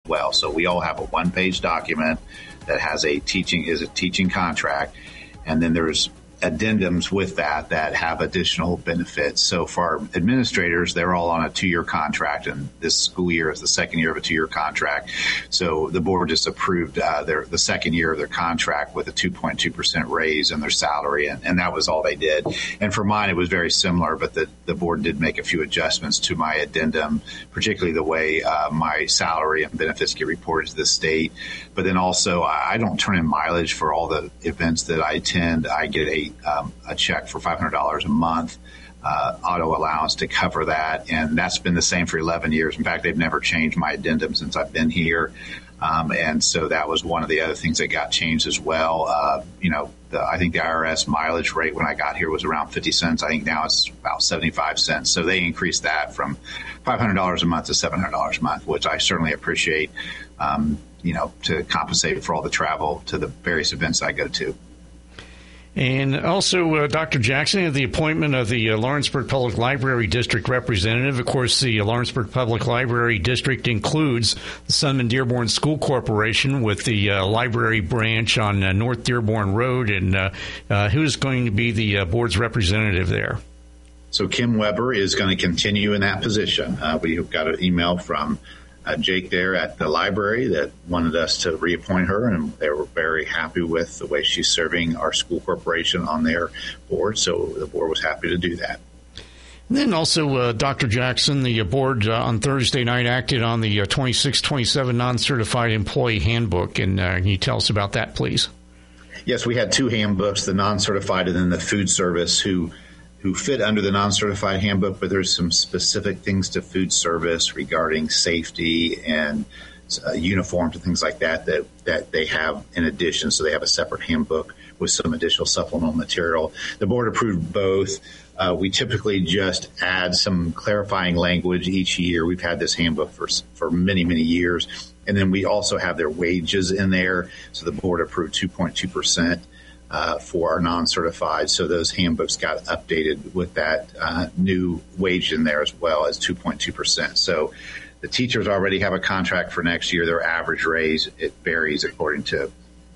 well. So we all have a one-page document that has a teaching contract, and then there's addendums with that have additional benefits. So for our administrators, they're all on a 2-year contract, and this school year is the second year of a 2-year contract. So the board just approved the second year of their contract with a 2.2% raise in their salary, and that was all they did. And for mine, it was very similar, but the board did make a few adjustments to my addendum, particularly the way my salary and benefits get reported to the state. But then also, I don't turn in mileage for all the events that I attend. I get a check for $500 a month, auto allowance to cover that. And that's been the same for 11 years. In fact, they've never changed my addendum since I've been here. And so that was one of the other things that got changed as well. I think the IRS mileage rate when I got here was around 50 cents. I think now it's about 75 cents. So they increased that from $500 a month to $700 a month, which I certainly appreciate, to compensate for all the travel to the various events I go to. And also, Dr. Jackson, the appointment of the Lawrenceburg Public Library District representative. Of course, the Lawrenceburg Public Library District includes the Sunman-Dearborn School Corporation with the library branch on North Dearborn Road. And who's going to be the board's representative there? So Kim Weber is going to continue in that position. We got an email from Jake there at the library that wanted us to reappoint her, and they were very happy with the way she's serving our school corporation on their board, so the board was happy to do that. And then also, Dr. Jackson, the board on Thursday night acted on the 26-27 non-certified employee handbook, and can you tell us about that, please? Yes, we had 2 handbooks, the non-certified and then the food service, who fit under the non-certified handbook, but there's some specific things to food service regarding safety and uniforms and things like that they have in addition. So they have a separate handbook with some additional supplemental material. The board approved both. We typically just add some clarifying language each year. We've had this handbook for many, many years. And then we also have their wages in there. So the board approved 2.2%. For our non-certified. So those handbooks got updated with that new wage in there as well as 2.2%. So the teachers already have a contract for next year. Their average raise, it varies according to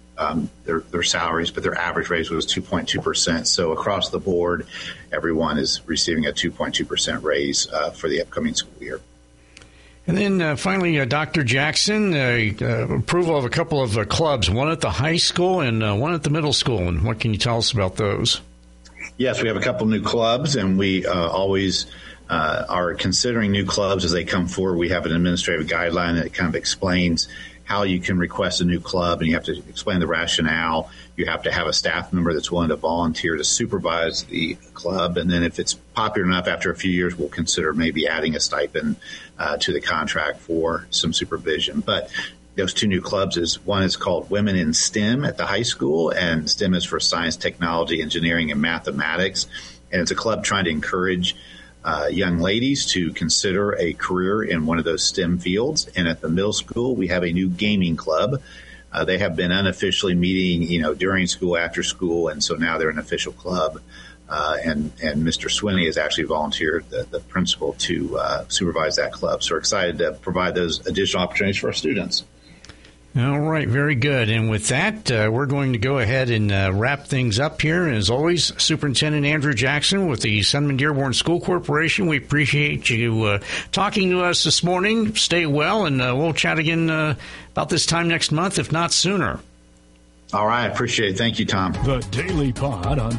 their salaries, but their average raise was 2.2%. So across the board, everyone is receiving a 2.2% raise for the upcoming school year. And then finally, Dr. Jackson, approval of a couple of clubs, one at the high school and one at the middle school. And what can you tell us about those? Yes, we have a couple new clubs, and we always are considering new clubs as they come forward. We have an administrative guideline that kind of explains how you can request a new club, and you have to explain the rationale. You have to have a staff member that's willing to volunteer to supervise the club. And then if it's popular enough, after a few years, we'll consider maybe adding a stipend to the contract for some supervision. But those 2 new clubs one is called Women in STEM at the high school, and STEM is for science, technology, engineering, and mathematics. And it's a club trying to encourage young ladies to consider a career in one of those STEM fields. And at the middle school, we have a new gaming club. They have been unofficially meeting, during school, after school, and so now they're an official club. And Mr. Swinney has actually volunteered, the principal, to supervise that club. So we're excited to provide those additional opportunities for our students. All right, very good. And with that, we're going to go ahead and wrap things up here. And as always, Superintendent Andrew Jackson with the Sunman-Dearborn School Corporation, we appreciate you talking to us this morning. Stay well, and we'll chat again about this time next month, if not sooner. All right, appreciate it. Thank you, Tom. The Daily Pod on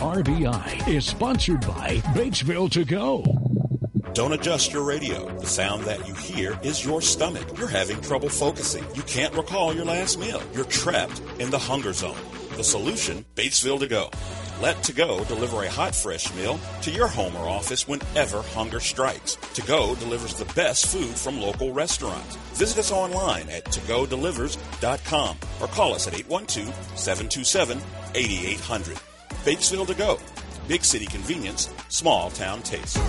WRBI is sponsored by Batesville To Go. Don't adjust your radio. The sound that you hear is your stomach. You're having trouble focusing. You can't recall your last meal. You're trapped in the hunger zone. The solution, Batesville To Go. Let To Go deliver a hot, fresh meal to your home or office whenever hunger strikes. To Go delivers the best food from local restaurants. Visit us online at togodelivers.com or call us at 812-727-8800. Batesville To Go. Big city convenience, small town taste.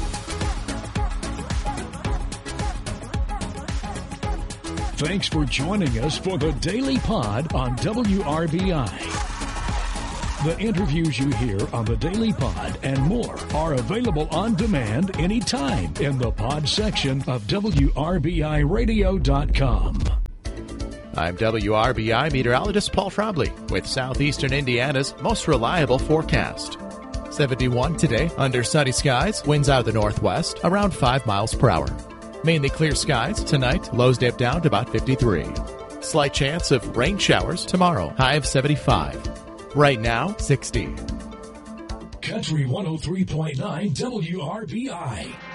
Thanks for joining us for the Daily Pod on WRBI. The interviews you hear on the Daily Pod and more are available on demand anytime in the pod section of WRBIRadio.com. I'm WRBI meteorologist Paul Trombley with southeastern Indiana's most reliable forecast. 71 today, under sunny skies, winds out of the northwest, around 5 miles per hour. Mainly clear skies tonight, lows dip down to about 53. Slight chance of rain showers tomorrow, high of 75. Right now, 60. Country 103.9 WRBI.